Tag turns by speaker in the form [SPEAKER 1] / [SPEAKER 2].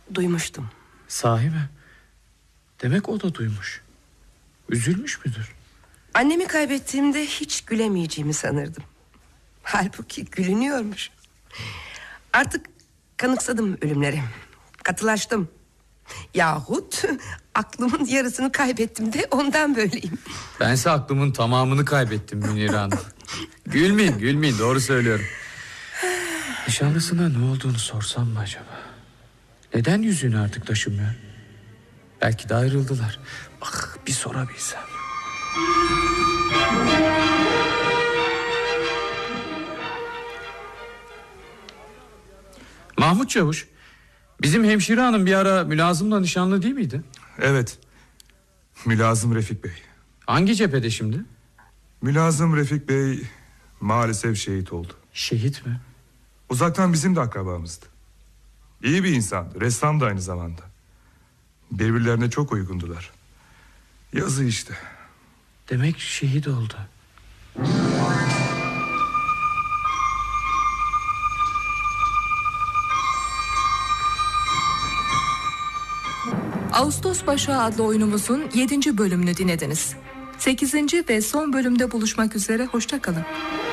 [SPEAKER 1] Duymuştum.
[SPEAKER 2] Sahi mi? Demek o da duymuş. Üzülmüş müdür?
[SPEAKER 1] Annemi kaybettiğimde hiç gülemeyeceğimi sanırdım. Halbuki gülünüyormuş. Artık kanıksadım ölümlere. Katılaştım. Yahut aklımın yarısını kaybettim de ondan böyleyim.
[SPEAKER 2] Bense aklımın tamamını kaybettim Münire Hanım. Gülmeyin, doğru söylüyorum. Nişanlısına ne olduğunu sorsam mı acaba? Neden yüzüğünü artık taşımıyor? Belki de ayrıldılar. Ah, bir sorabilsem. Mahmut Çavuş, bizim hemşire hanım bir ara Mülazım'la nişanlı değil miydi?
[SPEAKER 3] Evet, Mülazım Refik Bey.
[SPEAKER 2] Hangi cephede şimdi?
[SPEAKER 3] Mülazım Refik Bey maalesef şehit oldu.
[SPEAKER 2] Şehit mi?
[SPEAKER 3] Uzaktan bizim de akrabamızdı. İyi bir insandı, ressam da aynı zamanda. Birbirlerine çok uygundular. Yazı işte.
[SPEAKER 2] Demek şehit oldu.
[SPEAKER 4] Ağustos Başağı adlı oyunumuzun 7. bölümünü dinlediniz. 8. ve son bölümde buluşmak üzere, hoşça kalın.